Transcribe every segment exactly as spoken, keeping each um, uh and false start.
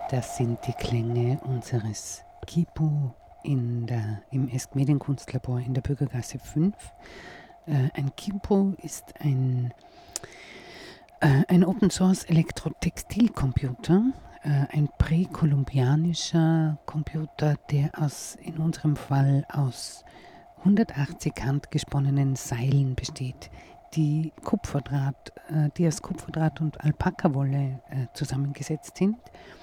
Das sind die Klänge unseres Kipu in der, im Esk Medienkunstlabor in der Bürgergasse fünf. Äh, ein Kipu ist ein, äh, ein Open-Source Elektrotextilcomputer, äh, ein präkolumbianischer Computer, der aus, in unserem Fall aus hundertachtzig handgesponnenen Seilen besteht, die Kupferdraht, äh, die aus Kupferdraht und Alpakawolle äh, zusammengesetzt sind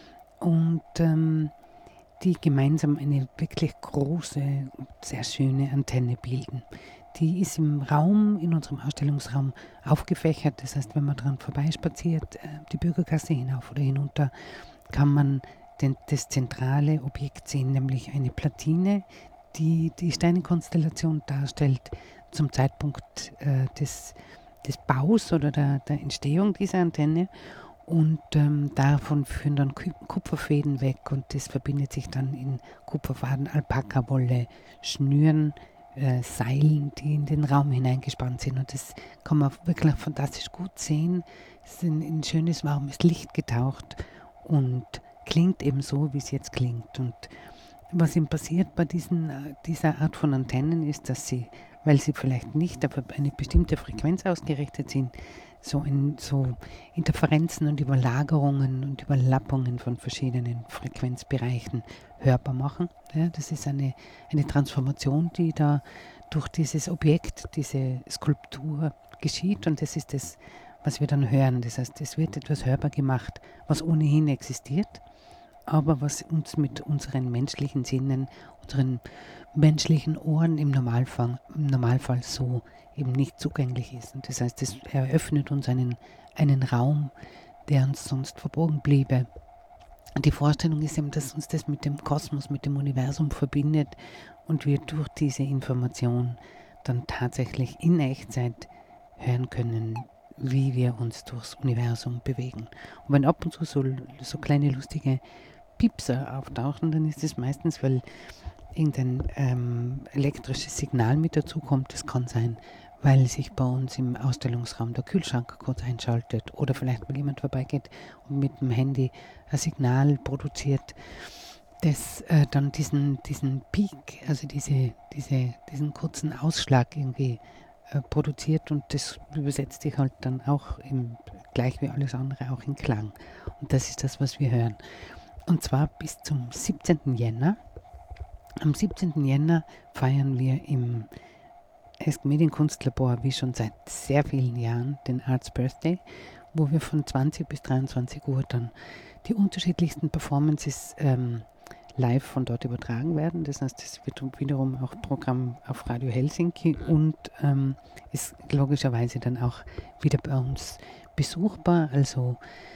und ähm, die gemeinsam eine wirklich große und sehr schöne Antenne bilden. Die ist im Raum, in unserem Ausstellungsraum aufgefächert. Das heißt, wenn man dran vorbeispaziert, äh, die Bürgergasse hinauf oder hinunter, kann man den, das zentrale Objekt sehen, nämlich eine Platine, die die Sternenkonstellation darstellt zum Zeitpunkt äh, des, des Baus oder der, der Entstehung dieser Antenne. Und ähm, davon führen dann Kupferfäden weg und das verbindet sich dann in Kupferfaden, Alpakawolle, Schnüren, äh, Seilen, die in den Raum hineingespannt sind. Und das kann man wirklich fantastisch gut sehen. Es ist in, in schönes, warmes Licht getaucht und klingt eben so, wie es jetzt klingt. Und was ihm passiert bei diesen, dieser Art von Antennen ist, dass sie, weil sie vielleicht nicht auf eine bestimmte Frequenz ausgerichtet sind, so, in, so Interferenzen und Überlagerungen und Überlappungen von verschiedenen Frequenzbereichen hörbar machen. Ja, das ist eine, eine Transformation, die da durch dieses Objekt, diese Skulptur geschieht, und das ist das, was wir dann hören. Das heißt, es wird etwas hörbar gemacht, was ohnehin existiert, aber was uns mit unseren menschlichen Sinnen, unseren menschlichen Ohren im Normalfall, im Normalfall so eben nicht zugänglich ist. Und das heißt, es eröffnet uns einen, einen Raum, der uns sonst verborgen bliebe. Und die Vorstellung ist eben, dass uns das mit dem Kosmos, mit dem Universum verbindet und wir durch diese Information dann tatsächlich in Echtzeit hören können, wie wir uns durchs Universum bewegen. Und wenn ab und zu so, so kleine lustige Piepser auftauchen, dann ist es meistens, weil irgendein ähm, elektrisches Signal mit dazu kommt. Das kann sein, weil sich bei uns im Ausstellungsraum der Kühlschrank kurz einschaltet oder vielleicht, weil jemand vorbeigeht und mit dem Handy ein Signal produziert, das äh, dann diesen, diesen Peak, also diese, diese, diesen kurzen Ausschlag irgendwie äh, produziert, und das übersetzt sich halt dann auch im, gleich wie alles andere auch in Klang. Und das ist das, was wir hören. Und zwar bis zum siebzehnten Jänner. Am siebzehnten Jänner feiern wir im Esk Medienkunstlabor, wie schon seit sehr vielen Jahren, den Arts Birthday, wo wir von zwanzig bis dreiundzwanzig Uhr dann die unterschiedlichsten Performances ähm, live von dort übertragen werden. Das heißt, es wird wiederum auch Programm auf Radio Helsinki und ähm, ist logischerweise dann auch wieder bei uns besuchbar. Also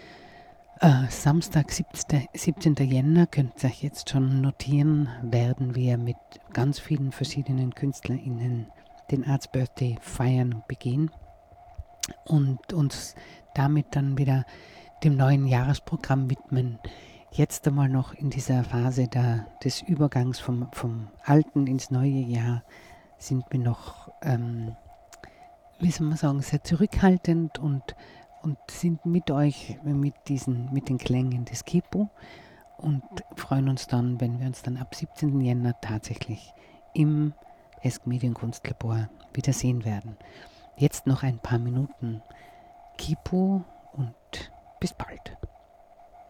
Uh, Samstag, siebzehnten Jänner, könnt ihr euch jetzt schon notieren, werden wir mit ganz vielen verschiedenen KünstlerInnen den Arts Birthday feiern und begehen und uns damit dann wieder dem neuen Jahresprogramm widmen. Jetzt einmal noch in dieser Phase der, des Übergangs vom, vom alten ins neue Jahr sind wir noch, ähm, wie soll man sagen, sehr zurückhaltend und und sind mit euch, mit diesen, mit den Klängen des Kipu, und freuen uns dann, wenn wir uns dann ab siebzehnten Jänner tatsächlich im Esk Medienkunstlabor wiedersehen werden. Jetzt noch ein paar Minuten Kipu und bis bald.